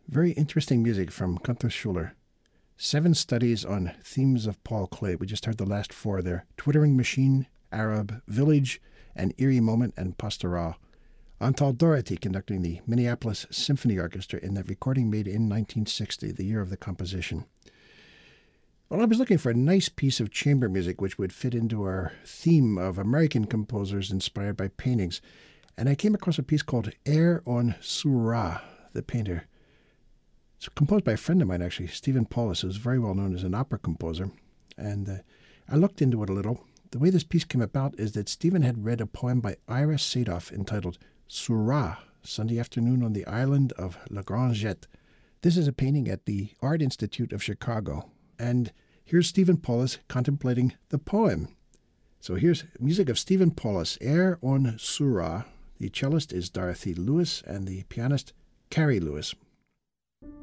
Very interesting music from Gunther Schuller. 7 studies on themes of Paul Klee. We just heard the last 4 there. Twittering Machine, Arab, Village, An Eerie Moment, and Pastoral. Antal Doherty conducting the Minneapolis Symphony Orchestra in that recording made in 1960, the year of the composition. Well, I was looking for a nice piece of chamber music which would fit into our theme of American composers inspired by paintings, and I came across a piece called Air on Seurat, the painter. It's composed by a friend of mine, actually, Stephen Paulus, who's very well known as an opera composer. And I looked into it a little. The way this piece came about is that Stephen had read a poem by Ira Sadoff entitled Seurat, Sunday Afternoon on the Island of La Grande Jette. This is a painting at the Art Institute of Chicago. And here's Stephen Paulus contemplating the poem. So here's music of Stephen Paulus, Air on Seurat. The cellist is Dorothy Lewis and the pianist Carrie Lewis.